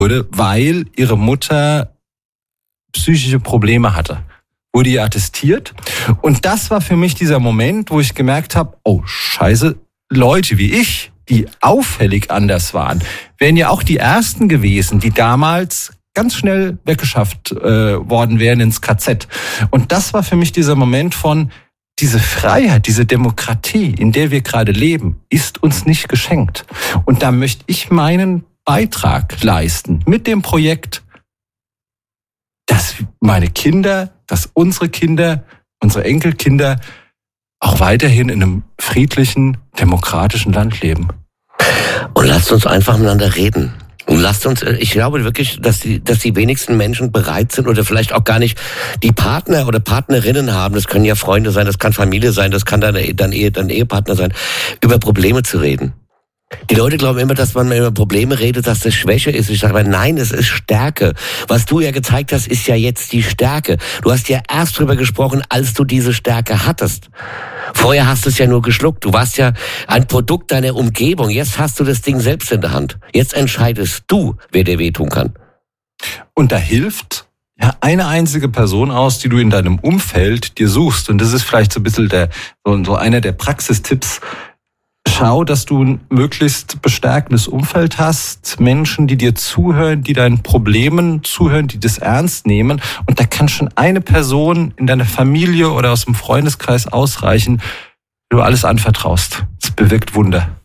wurde, weil ihre Mutter psychische Probleme hatte. Wurde ihr attestiert. Und das war für mich dieser Moment, wo ich gemerkt habe, oh Scheiße, Leute wie ich, die auffällig anders waren, wären ja auch die Ersten gewesen, die damals ganz schnell weggeschafft worden wären ins KZ. Und das war für mich dieser Moment von, diese Freiheit, diese Demokratie, in der wir gerade leben, ist uns nicht geschenkt. Und da möchte ich meinen Beitrag leisten mit dem Projekt, dass meine Kinder, dass unsere Kinder, unsere Enkelkinder auch weiterhin in einem friedlichen, demokratischen Land leben. Und lasst uns einfach miteinander reden. Und lasst uns, ich glaube wirklich, dass die wenigsten Menschen bereit sind oder vielleicht auch gar nicht die Partner oder Partnerinnen haben, das können ja Freunde sein, das kann Familie sein, das kann dein Ehepartner sein, über Probleme zu reden. Die Leute glauben immer, dass man über Probleme redet, dass das Schwäche ist. Ich sage aber, nein, es ist Stärke. Was du ja gezeigt hast, ist ja jetzt die Stärke. Du hast ja erst drüber gesprochen, als du diese Stärke hattest. Vorher hast du es ja nur geschluckt. Du warst ja ein Produkt deiner Umgebung. Jetzt hast du das Ding selbst in der Hand. Jetzt entscheidest du, wer dir wehtun kann. Und da hilft ja eine einzige Person aus, die du in deinem Umfeld dir suchst. Und das ist vielleicht so ein bisschen so einer der Praxistipps. Schau, dass du ein möglichst bestärkendes Umfeld hast, Menschen, die dir zuhören, die deinen Problemen zuhören, die das ernst nehmen. Und da kann schon eine Person in deiner Familie oder aus dem Freundeskreis ausreichen, wenn du alles anvertraust. Das bewirkt Wunder.